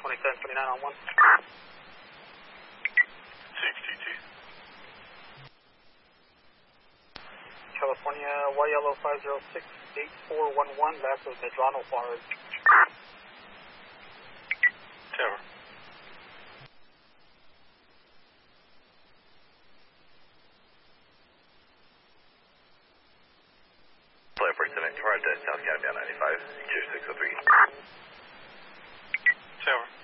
2729 on 1. 622. California YLO 506-8411, last was Medrano Forward. Tower. Flight for 75 to South Canada 95, Gear 603. Tower.